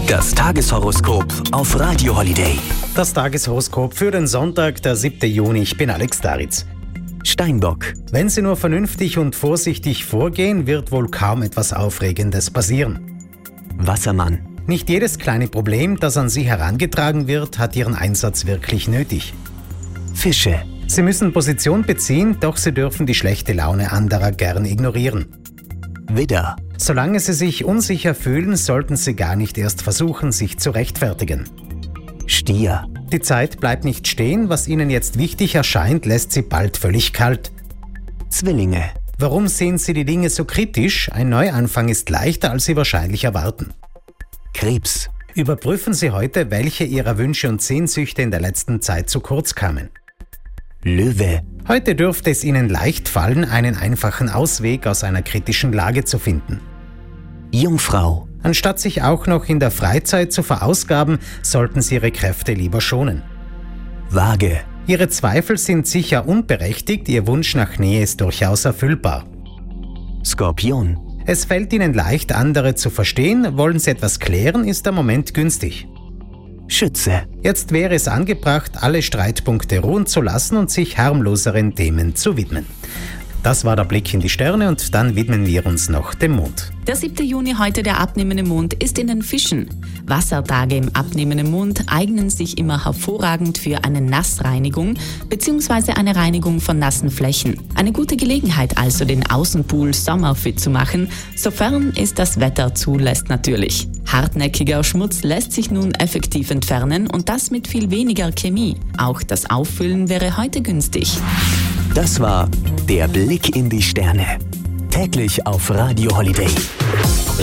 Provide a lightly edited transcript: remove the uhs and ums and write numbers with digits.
Das Tageshoroskop auf Radio Holiday. Das Tageshoroskop für den Sonntag, der 7. Juni. Ich bin Alex Daritz. Steinbock. Wenn Sie nur vernünftig und vorsichtig vorgehen, wird wohl kaum etwas Aufregendes passieren. Wassermann. Nicht jedes kleine Problem, das an Sie herangetragen wird, hat Ihren Einsatz wirklich nötig. Fische. Sie müssen Position beziehen, doch Sie dürfen die schlechte Laune anderer gern ignorieren. Widder. Solange Sie sich unsicher fühlen, sollten Sie gar nicht erst versuchen, sich zu rechtfertigen. Stier. Die Zeit bleibt nicht stehen, was Ihnen jetzt wichtig erscheint, lässt Sie bald völlig kalt. Zwillinge. Warum sehen Sie die Dinge so kritisch? Ein Neuanfang ist leichter, als Sie wahrscheinlich erwarten. Krebs. Überprüfen Sie heute, welche Ihrer Wünsche und Sehnsüchte in der letzten Zeit zu kurz kamen. Löwe. Heute dürfte es Ihnen leicht fallen, einen einfachen Ausweg aus einer kritischen Lage zu finden. Jungfrau. Anstatt sich auch noch in der Freizeit zu verausgaben, sollten Sie Ihre Kräfte lieber schonen. Waage. Ihre Zweifel sind sicher unberechtigt, Ihr Wunsch nach Nähe ist durchaus erfüllbar. Skorpion. Es fällt Ihnen leicht, andere zu verstehen, wollen Sie etwas klären, ist der Moment günstig. Schütze. Jetzt wäre es angebracht, alle Streitpunkte ruhen zu lassen und sich harmloseren Themen zu widmen. Das war der Blick in die Sterne und dann widmen wir uns noch dem Mond. Der 7. Juni, heute der abnehmende Mond, ist in den Fischen. Wassertage im abnehmenden Mond eignen sich immer hervorragend für eine Nassreinigung bzw. eine Reinigung von nassen Flächen. Eine gute Gelegenheit also, den Außenpool sommerfit zu machen, sofern es das Wetter zulässt natürlich. Hartnäckiger Schmutz lässt sich nun effektiv entfernen und das mit viel weniger Chemie. Auch das Auffüllen wäre heute günstig. Das war der Blick in die Sterne. Täglich auf Radio Holiday.